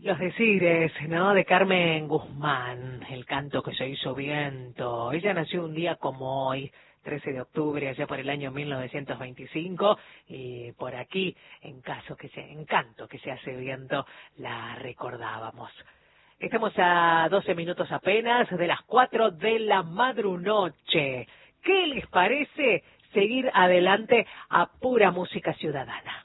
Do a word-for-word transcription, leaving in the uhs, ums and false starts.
Los Desires, ¿no? De Carmen Guzmán, el canto que se hizo viento. Ella nació un día como hoy, trece de octubre, allá por el año mil novecientos veinticinco, y por aquí, en caso que se, en canto que se hace viento, la recordábamos. Estamos a doce minutos apenas de las cuatro de la madrunoche. ¿Qué les parece seguir adelante a pura música ciudadana?